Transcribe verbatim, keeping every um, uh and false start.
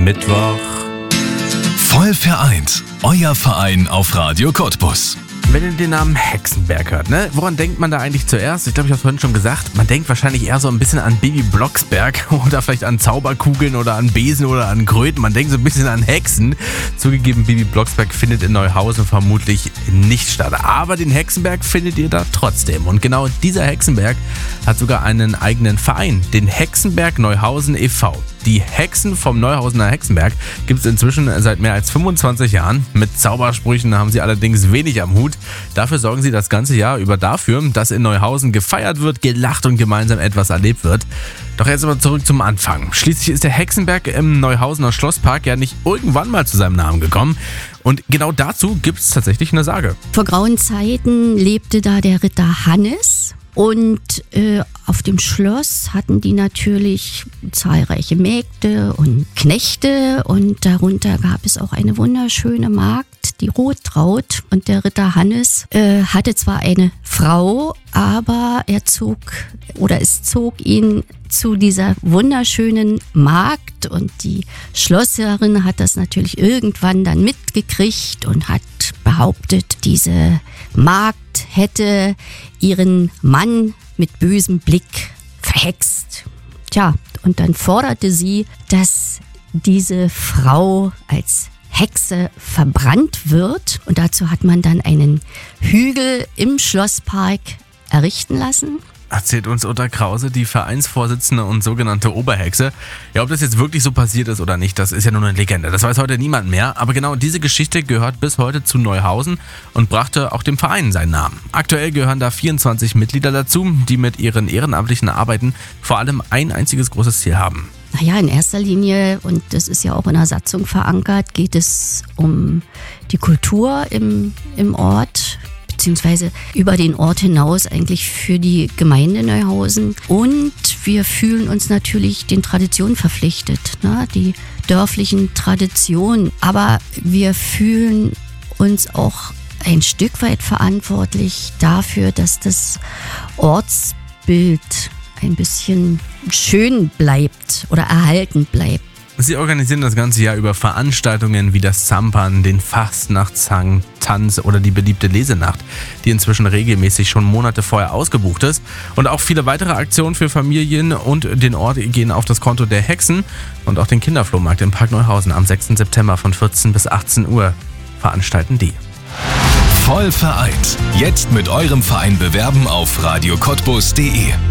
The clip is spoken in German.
Mittwoch. Voll vereint. Euer Verein auf Radio Cottbus. Wenn ihr den Namen Hexenberg hört, ne? Woran denkt man da eigentlich zuerst? Ich glaube, ich habe es vorhin schon gesagt. Man denkt wahrscheinlich eher so ein bisschen an Bibi Blocksberg oder vielleicht an Zauberkugeln oder an Besen oder an Kröten. Man denkt so ein bisschen an Hexen. Zugegeben, Bibi Blocksberg findet in Neuhausen vermutlich nicht statt. Aber den Hexenberg findet ihr da trotzdem. Und genau dieser Hexenberg hat sogar einen eigenen Verein, den Hexenberg Neuhausen e V Die Hexen vom Neuhausener Hexenberg gibt es inzwischen seit mehr als fünfundzwanzig Jahren. Mit Zaubersprüchen haben sie allerdings wenig am Hut. Dafür sorgen sie das ganze Jahr über dafür, dass in Neuhausen gefeiert wird, gelacht und gemeinsam etwas erlebt wird. Doch jetzt aber zurück zum Anfang. Schließlich ist der Hexenberg im Neuhausener Schlosspark ja nicht irgendwann mal zu seinem Namen gekommen. Und genau dazu gibt es tatsächlich eine Sage. Vor grauen Zeiten lebte da der Ritter Hannes. Und äh, auf dem Schloss hatten die natürlich zahlreiche Mägde und Knechte und darunter gab es auch eine wunderschöne Magd, die Rotraut. Und der Ritter Hannes äh, hatte zwar eine Frau, aber er zog oder es zog ihn zu dieser wunderschönen Magd und die Schlossherrin hat das natürlich irgendwann dann mitgekriegt und hat behauptet, diese Magd hätte ihren Mann mit bösem Blick verhext. Tja, und dann forderte sie, dass diese Frau als Hexe verbrannt wird. Und dazu hat man dann einen Hügel im Schlosspark errichten lassen. Erzählt uns Uta Krause, die Vereinsvorsitzende und sogenannte Oberhexe. Ja, ob das jetzt wirklich so passiert ist oder nicht, das ist ja nur eine Legende. Das weiß heute niemand mehr. Aber genau diese Geschichte gehört bis heute zu Neuhausen und brachte auch dem Verein seinen Namen. Aktuell gehören da vierundzwanzig Mitglieder dazu, die mit ihren ehrenamtlichen Arbeiten vor allem ein einziges großes Ziel haben. Naja, in erster Linie, und das ist ja auch in der Satzung verankert, geht es um die Kultur im, im Ort, beziehungsweise über den Ort hinaus eigentlich für die Gemeinde Neuhausen. Und wir fühlen uns natürlich den Traditionen verpflichtet, ne? Die dörflichen Traditionen. Aber wir fühlen uns auch ein Stück weit verantwortlich dafür, dass das Ortsbild ein bisschen schön bleibt oder erhalten bleibt. Sie organisieren das ganze Jahr über Veranstaltungen wie das Zampern, den Fastnachtshang, Tanz oder die beliebte Lesenacht, die inzwischen regelmäßig schon Monate vorher ausgebucht ist. Und auch viele weitere Aktionen für Familien und den Ort gehen auf das Konto der Hexen. Und auch den Kinderflohmarkt im Park Neuhausen am sechsten September von vierzehn bis achtzehn Uhr veranstalten die. Voll vereint. Jetzt mit eurem Verein bewerben auf radio cottbus punkt de.